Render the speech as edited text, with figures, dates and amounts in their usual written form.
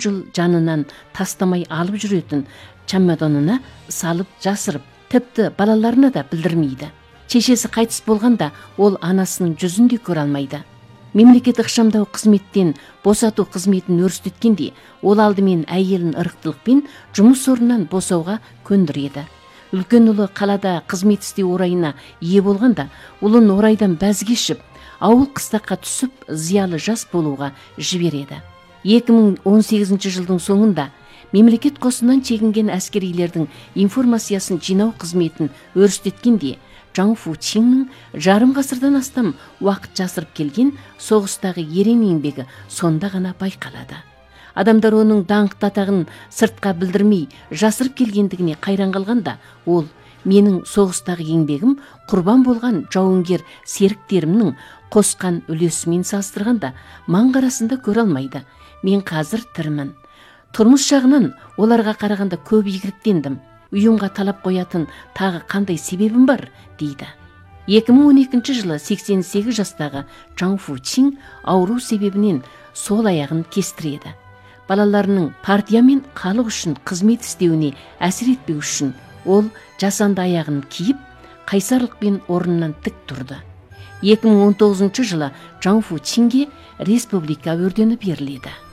жыл жанынан тастамай алып жүретін чемоданына салып жасырып, тіпті балаларына да білдірмейді. Шешесі қайтыс болғанда ол анасының жүзін де көре алмайды. Мемлекет ықшамдау қызметтен босату қызметін өрістеткенде, ол алдымен әйелін ырықтылықпен жұмыс орнынан босауға көндіреді. Үлкен ұлы қалада қызмет істеу орайына ие болғанда, ұлын орайдан бәзгешіп, ауыл қыстаққа түсіп, зиялы жас болуға жібереді. 2018 жылдың соңында мемлекет қосынан чегінген әскерилердің информациясын жинау қызметін өрістеткенде, Чжан Фучиннің жарым ғасырдан астам уақыт жасырып келген соғыстағы ерен еңбегі сонда ғана байқалады. Адамдар оның даңқты атағын сыртқа білдірмей жасырып келгендігіне қайран қалғанда, ол менің соғыстағы еңбегім құрбан болған жауынгер серіктерімнің қосқан үлесімен салыстырғанда маңғарасында көре алмайды. Мен қазір тірімін. Тұрмыс жағынан оларға қарағанда көп игіліктендім. Үйімға талап қоятын тағы қандай себебім бар, дейді. 2012 жылы 88 жастағы Чжан Фучин ауру себебінен сол аяғын кестіреді. Балаларының партия мен халық үшін қызмет істеуіне әсер етпеу үшін ол жасанды аяғын киіп, қайсарлықпен орнынан тік тұрды. 2019 жылы Чжан Фучинге республика ордені беріледі.